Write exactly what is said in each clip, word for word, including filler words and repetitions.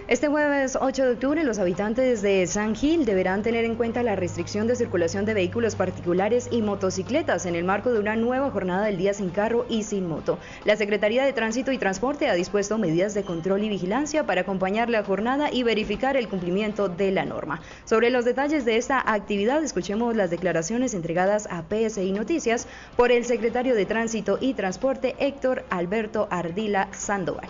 Este jueves ocho de octubre, los habitantes de San Gil deberán tener en cuenta la restricción de circulación de vehículos particulares y motocicletas en el marco de una nueva jornada del Día Sin Carro y Sin Moto. La Secretaría de Tránsito y Transporte ha dispuesto medidas de control y vigilancia para acompañar la jornada y verificar el cumplimiento de la norma. Sobre los detalles de esta actividad, escuchemos las declaraciones entregadas a P S I Noticias por el secretario de Tránsito y Transporte, Héctor Alberto Ardila Sandoval.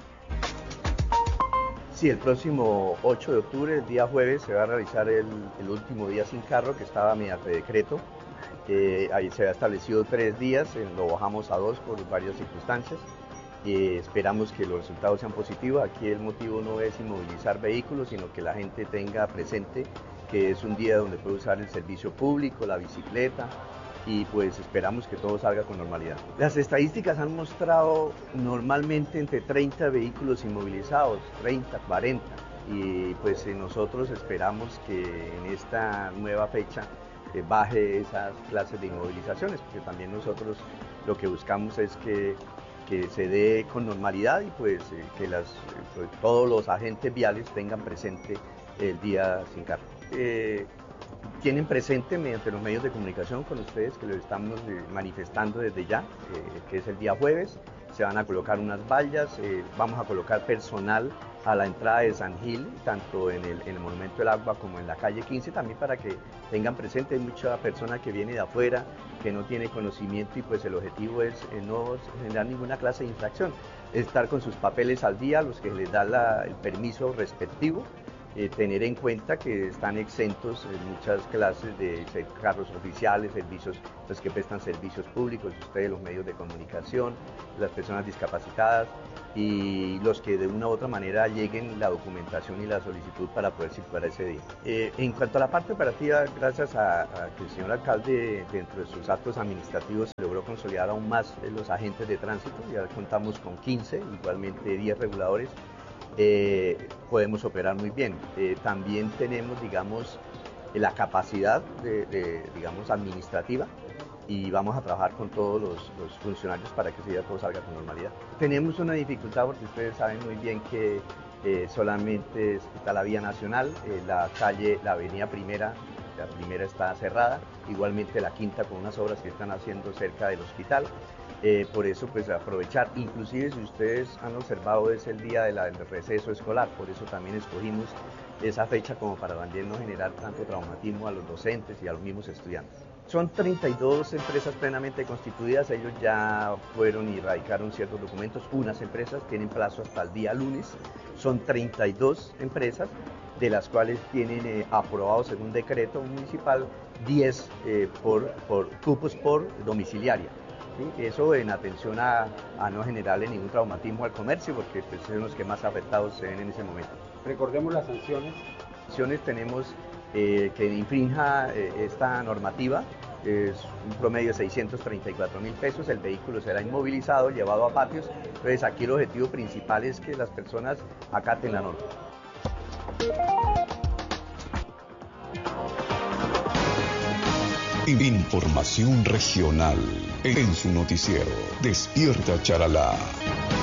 Sí, el próximo ocho de octubre, el día jueves, se va a realizar el, el último día sin carro que estaba mediante decreto. Eh, ahí se ha establecido tres días, eh, lo bajamos a dos por varias circunstancias. Eh, esperamos que los resultados sean positivos. Aquí el motivo no es inmovilizar vehículos, sino que la gente tenga presente que es un día donde puede usar el servicio público, la bicicleta, y pues esperamos que todo salga con normalidad. Las estadísticas han mostrado normalmente entre treinta vehículos inmovilizados, treinta, cuarenta, y pues nosotros esperamos que en esta nueva fecha eh, baje esas clases de inmovilizaciones, porque también nosotros lo que buscamos es que, que se dé con normalidad y pues eh, que las, pues, todos los agentes viales tengan presente el día sin carro. Eh, Tienen presente mediante los medios de comunicación con ustedes que lo estamos eh, manifestando desde ya, eh, que es el día jueves. Se van a colocar unas vallas, eh, vamos a colocar personal a la entrada de San Gil, tanto en el, en el Monumento del Agua como en la calle quince, también para que tengan presente. Hay mucha persona que viene de afuera, que no tiene conocimiento, y pues el objetivo es eh, no generar ninguna clase de infracción, estar con sus papeles al día, los que les da la, el permiso respectivo. Eh, tener en cuenta que están exentos en muchas clases de carros oficiales, servicios pues, que prestan servicios públicos, ustedes, los medios de comunicación, las personas discapacitadas y los que de una u otra manera lleguen la documentación y la solicitud para poder circular ese día. Eh, en cuanto a la parte operativa, gracias a, a que el señor alcalde, dentro de sus actos administrativos, logró consolidar aún más los agentes de tránsito. Ya contamos con quince, igualmente diez reguladores. Eh, podemos operar muy bien. Eh, también tenemos, digamos, la capacidad de, de, digamos, administrativa, y vamos a trabajar con todos los, los funcionarios para que ese día todo salga con normalidad. Tenemos una dificultad porque ustedes saben muy bien que eh, solamente está la vía nacional, eh, la calle, la avenida Primera, la Primera está cerrada, igualmente la Quinta con unas obras que están haciendo cerca del hospital. Eh, por eso pues aprovechar, inclusive si ustedes han observado es el día de la, del receso escolar, por eso también escogimos esa fecha como para también no generar tanto traumatismo a los docentes y a los mismos estudiantes. Son treinta y dos empresas plenamente constituidas, ellos ya fueron y radicaron ciertos documentos, unas empresas tienen plazo hasta el día lunes, son treinta y dos empresas, de las cuales tienen eh, aprobado según decreto municipal diez eh, por, por cupos por domiciliaria. ¿Sí? Eso en atención a, a no generarle ningún traumatismo al comercio, porque pues, son los que más afectados se ven en ese momento. Recordemos las sanciones. Sanciones tenemos eh, que infrinja eh, esta normativa, es un promedio de seiscientos treinta y cuatro mil pesos, el vehículo será inmovilizado, llevado a patios. Entonces aquí el objetivo principal es que las personas acaten la norma. Información regional en su noticiero Despierta Charalá.